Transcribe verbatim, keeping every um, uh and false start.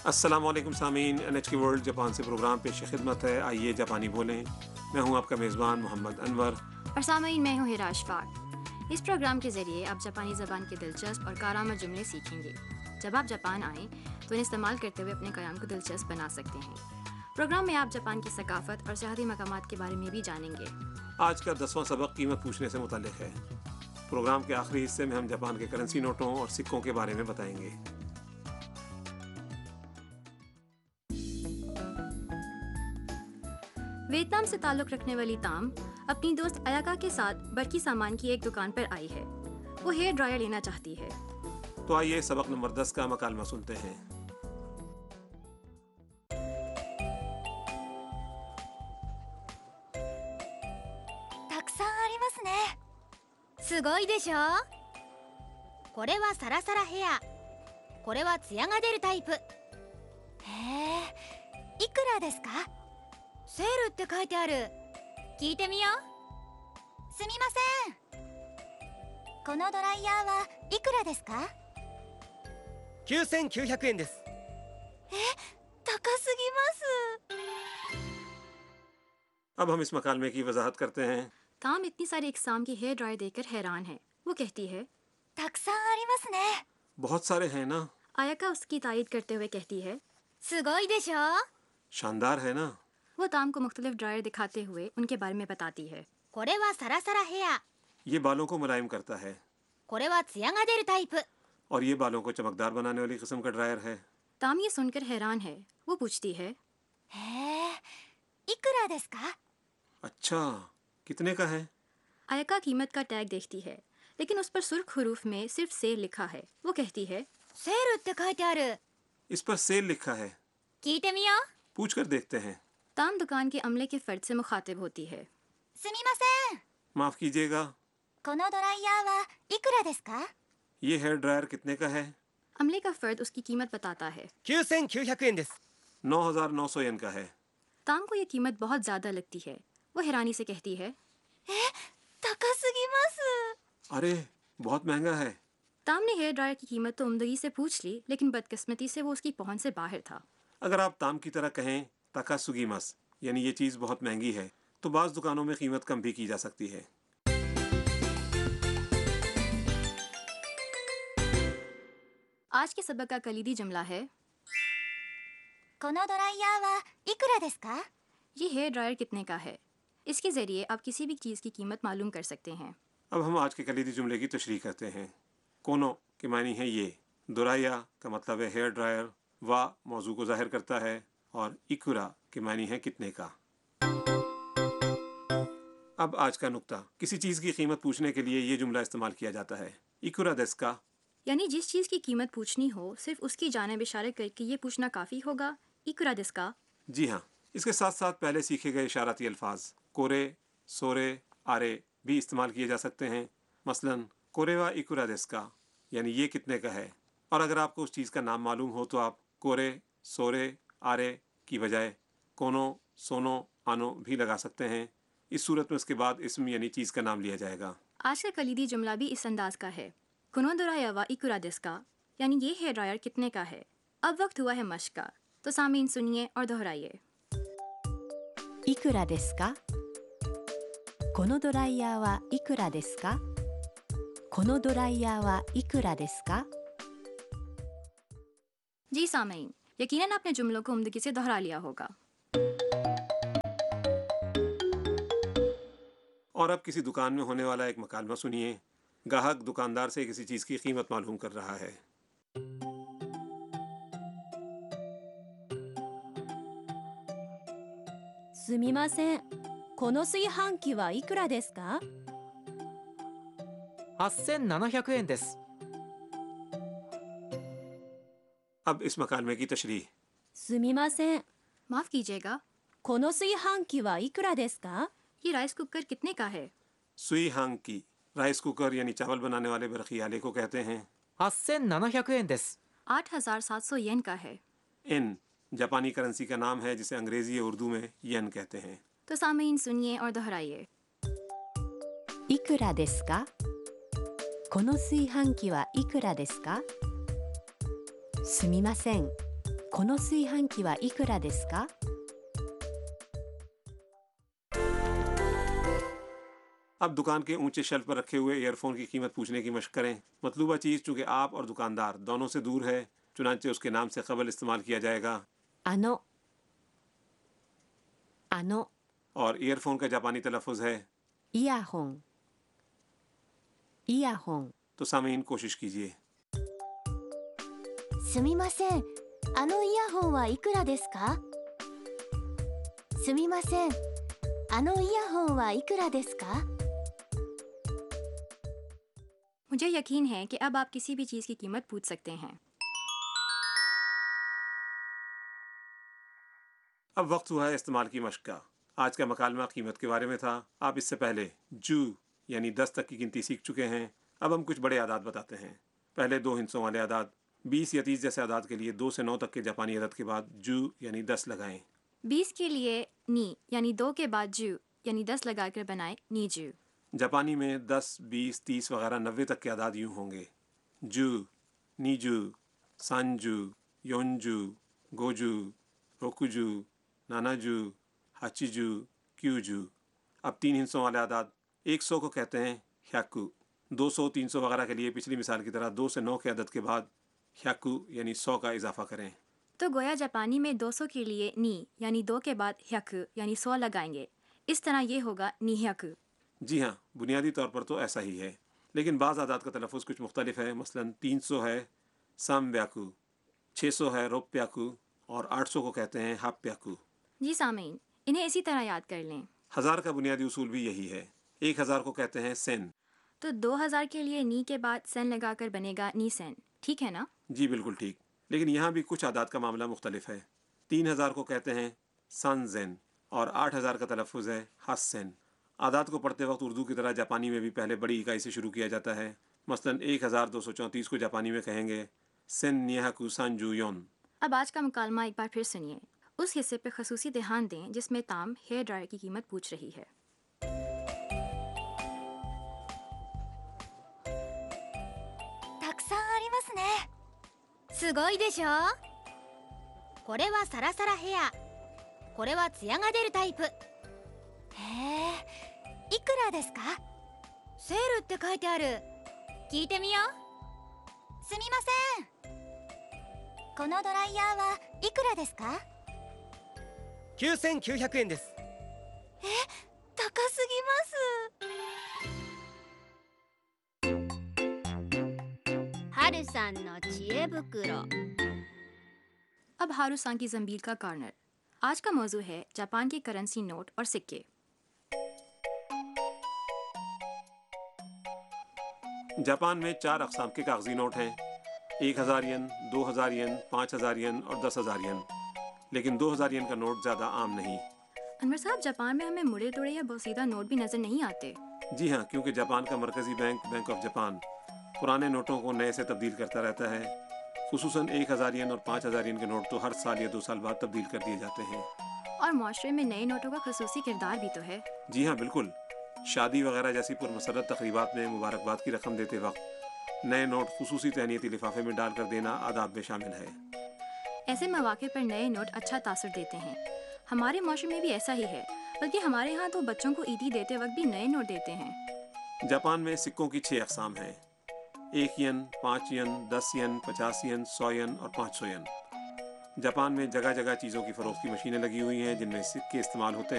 अस्सलाम वालेकुम सामीन, एन एच के वर्ल्ड जापान से प्रोग्राम पेश खिदमत है। आइए जापानी बोलें। मैं हूं आपका मेज़बान मोहम्मद अनवर और सामीन मैं हूं हिरा अशफाक। इस प्रोग्राम के ज़रिए आप जापानी ज़बान के दिलचस्प और कारामद जुमले सीखेंगे। जब आप जापान आएँ तो इन्हें इस्तेमाल करते हुए अपने कलाम को दिलचस्प बना सकते हैं। प्रोग्राम में आप जापान की सकाफत और सियाहती मकामात के बारे में भी जानेंगे। आज का दसवां सबक कीमत पूछने से मुताल्लिक़ है। प्रोग्राम के आखिरी हिस्से में हम जापान के करेंसी नोटों और सिक्कों के बारे में बताएंगे। वियतनाम से ताल्लुक़ रखने वाली ताम अपनी दोस्त अयाका के साथ बरकी सामान की एक दुकान पर आई है। वो हेयर ड्रायर लेना चाहती है। तो आइए सबक नंबर दस का मकालमा सुनते हैं। たくさんありますね。すごいでしょ。これはサラサラヘア、これはツヤが出るタイプ。へえ、いくらですか？セールって書いてある。聞いてみよう。すみません、このドライヤーはいくらですか？ きゅうせんきゅうひゃくえんです。 え、高すぎます。 अब हम इस मकालमे की वजाहत करते हैं। ताम इतनी सारी इकसाम की हेयर ड्रायर देखकर हैरान है। वो कहती है たくさんありますね。 बहुत सारे हैं ना। आयाका उसकी तायद करते हुए कहती है すごいでしょ。 शानदार है ना। वो ताम को मुख्तलिफ ड्रायर दिखाते हुए उनके बारे में बताती है। これはサラサラヘア、 ये बालों को मुलायम करता है これはツヤが出るタイプ。 और ये बालों को चमकदार बनाने वाली किस्म का ड्रायर है। ताम ये सुनकर हैरान है। वो पूछती है へえ、いくらですか？ अच्छा, कितने का है? आयाका कीमत का टैग देखती है, लेकिन उस पर सुर्ख हरूफ में सिर्फ सेल लिखा है। वो कहती है セールって書いてある。 इस पर सेल लिखा है। 聞いてみよう。 पूछ कर देखते हैं। ताम दुकान के अमले के फर्द से मुखातिब होती है। すみません、 माफ कीजिएगा, このドライヤーはいくらですか？ ये हेयर ड्रायर कितने का है? अमले का फर्द उसकी कीमत बताता है। きゅうせんきゅうひゃくえんです。 नौ हजार नौ सौ येन का है। ताम को ये कीमत बहुत ज़्यादा लगती है। वो हैरानी से कहती है 高すぎます。 अरे, बहुत महंगा है। ताम ने हेयर ड्रायर की कीमत तो उम्दगी से पूछ ली, लेकिन बदकिस्मती से वो उसकी पहुंच से बाहर था। अगर आप ताम की तरह कहें ताकासुगीमस, यानी ये चीज़ बहुत महंगी है, तो बाज़ दुकानों में कीमत कम भी की जा सकती है। आज के सबक का कलीदी जुमला है このドライヤーはいくらですか？ ये हेयर ड्रायर कितने का है। इसके ज़रिए आप किसी भी चीज़ की कीमत मालूम कर सकते हैं। अब हम आज के कलीदी जुमले की तशरीह करते हैं। कोनो के मानी है ये, दुराया का मतलब है हेयर ड्रायर, वा मौजू को जाहिर करता है, और इकुरा के मानी है कितने का। अब आज का नुक्ता, किसी चीज़ की कीमत पूछने के लिए ये जुमला इस्तेमाल किया जाता है, इकुरा देस का। यानी जिस चीज़ की कीमत पूछनी हो, सिर्फ उसकी जानिब इशारा करके ये पूछना काफ़ी होगा, इकुरा देस का। जी हाँ, इसके साथ साथ पहले सीखे गए इशाराती अल्फाज कोरे, सोरे, आरे भी इस्तेमाल किए जा सकते हैं। मसलन कोरेवा इकुरा देस का, यानी ये कितने का है। और अगर आपको उस चीज़ का नाम मालूम हो तो आप कोरे, सोरे, आरे की बजाय कोनो, सोनो, आनो भी लगा सकते हैं। इस सूरत में उसके बाद इसम यानी चीज़ का नाम लिया जाएगा। आज का कलीदी जुमला भी इस अंदाज का है, कुनो दोराया वा इकुरा देस का, यानी ये हेयर ड्रायर कितने का है। अब वक्त हुआ है मश्क का, तो सामीन सुनिए और दोहराइए। いくらですか？このドライヤーはいくらですか？このドライヤーはいくらですか？ जी सामीन, यकीनन आपने जुमलों को उम्दगी से दोहरा लिया होगा। और अब किसी दुकान में होने वाला एक मकालमा सुनिए। गाहक दुकानदार से किसी चीज़ की कीमत मालूम कर रहा है। すみません、この炊飯器はいくらですか？ はっせんななひゃくえんです。 अब इस मकालमे की तशरीह। すみません、 माफ़ कीजिएगा, この炊飯器はいくらですか？ ये राइस कुकर कितने का है। सुई हांग की, राइस कुकर यानी चावल बनाने वाले बरखी आले को कहते हैं। はっせんななひゃくえんです。 आठ हज़ार सात सौ येन का है। इन जापानी करेंसी का नाम है जिसे अंग्रेजी या उर्दू में येन कहते हैं। तो सामीन सुनिए और दोहराइए। いくらですか？この炊飯器はいくらですか？すみません、 この炊飯器はいくらですか？ अब दुकान के ऊंचे शेल्फ पर रखे हुए ईयरफोन की कीमत पूछने की मशक करें। मतलूबा चीज़ चूँकि आप और दुकानदार दोनों से दूर है, चुनांचे उसके नाम से कबल इस्तेमाल किया जाएगा। あのあの और ईयरफोन का जापानी तलफ़ुज़ है। イヤホンイヤホン तो सामीन कोशिश कीजिए। すみません、あのイヤホンはいくらですか？すみません、あのイヤホンはいくらですか？ मुझे यकीन है कि अब आप किसी भी चीज़ की कीमत पूछ सकते हैं। अब वक्त हुआ है इस्तेमाल की मशक का। आज का मकालमा कीमत के बारे में था। आप इससे पहले जू यानी दस तक की गिनती सीख चुके हैं। अब हम कुछ बड़े आदाद बताते हैं। पहले दो हिस्सों वाले आदाद बीस या तीस जैसे आदाद के लिए दो से नौ तक के जापानी अदद के बाद जू यानी दस लगाएं। बीस के लिए नी यानी दो के बाद जू यानी दस लगाकर बनाए नीजू। जापानी में दस, बीस, तीस वगैरह नब्बे तक के आदाद यूँ होंगे: जू, नीजू, सांजू, योंजू, गोजू, रोकुजू, नानाजू, हाचिजू, क्यूजू। अब तीन हिस्सों वाले आदाद एक सौ को कहते हैं ह्याकू। दो सौ, तीन सौ वगैरह के लिए पिछली मिसाल की तरह दो से नौ के अदद के बाद ह्याकू यानी सौ का इजाफा करें। तो गोया जापानी में दो सौ के लिए नी यानी दो के बाद ह्याकू यानी सौ लगाएंगे। इस तरह ये होगा नीह्याकू। जी हाँ, बुनियादी तौर पर तो ऐसा ही है, लेकिन बाज़ आदाद का तलफ़ुज़ कुछ मुख्तलिफ है। मसलन तीन सौ है साम्ब्याकू, छः सौ है रोप्याकू और आठ सौ को कहते हैं हाप्याकू। जी सामीन, इन्हें इसी तरह याद कर लें। हज़ार का बुनियादी उसूल भी यही है। एक हज़ार को कहते हैं सेन। तो दो हज़ार के लिए नी के बाद सेन लगाकर बनेगा नी सेन, ठीक है ना? जी बिल्कुल ठीक, लेकिन यहाँ भी कुछ आदाद का मामला मुख्तलिफ है। तीन हज़ार को कहते हैं सानजेन और आठ हज़ार का तलफ़ुज़ है हासेन। आदाद को पढ़ते वक्त उर्दू की तरह जापानी में भी पहले बड़ी इकाई से शुरू किया जाता है। मसलन एक हज़ार दो सौ चौंतीस को जापानी में कहेंगे सेन नियाकू सांजू योन। अब आज का मुकालमा एक बार फिर सुनिए। उस हिस्से पे खसूसी ध्यान दें जिसमें ताम हेयर ड्रायर की कीमत पूछ रही है। たくさんありますね。すごいでしょ。これはサラサラヘア、これはツヤが出るタイプ。へえ、いくらですか？セールって書いてある。聞いてみよう。すみません、このドライヤーはいくらですか？ きゅうせんきゅうひゃくえんです。 え、高すぎます。はるさんの知恵袋。 अब हारूसान की जंबील का कॉर्नर। आज का मौजू है जापान की करेंसी नोट और सिक्के। जापान में चार अक़साम के कागजी नोट हैं: एक हज़ार येन, दो हज़ार येन, पाँच हज़ार येन और दस हज़ार येन। लेकिन दो हज़ार येन का नोट ज़्यादा आम नहीं। अनवर साहब, जापान में हमें मुड़े तोड़े या बोसीदा नोट भी नज़र नहीं आते। जी हाँ, क्योंकि जापान का मरकज़ी बैंक बैंक ऑफ जापान पुराने नोटों को नए से तब्दील करता रहता है। खुसूसन एक हज़ार येन और पाँच हज़ार येन के नोट तो हर साल या दो साल बाद तब्दील कर दिए जाते हैं। और माशरे में नए नोटों का खसूसी किरदार भी तो है। जी हाँ बिल्कुल, शादी वगैरह जैसी पुरमसरत तकरीबात में मुबारकबाद की रकम देते वक्त नए नोट खुसूसी तहनीती लिफाफे में डालकर देना आदाब में शामिल है। ऐसे मौके पर नए नोट अच्छा तासुर देते हैं। हमारे माशरे में भी ऐसा ही है, बल्कि हमारे यहाँ तो बच्चों को ईदी देते वक्त भी नए नोट देते हैं। जापान में सिक्कों की छः अक़साम हैं: एक येन, पाँच येन, दस येन, पचास येन, सौ येन और पाँच सौ येन। जापान में जगह जगह चीज़ों की फ़रोख्त की मशीनें लगी हुई हैं जिनमें सिक्के इस्तेमाल होते हैं।